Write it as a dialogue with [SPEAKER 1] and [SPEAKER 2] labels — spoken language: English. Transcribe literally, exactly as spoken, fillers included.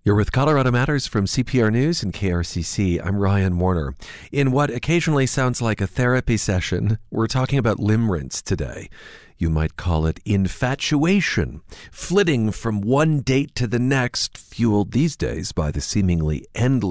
[SPEAKER 1] You're with Colorado Matters from C P R News and K R C C. I'm Ryan Warner. In what occasionally sounds like a therapy session, we're talking about limerence today. You might call it infatuation, flitting from one date to the next, fueled these days by the seemingly endless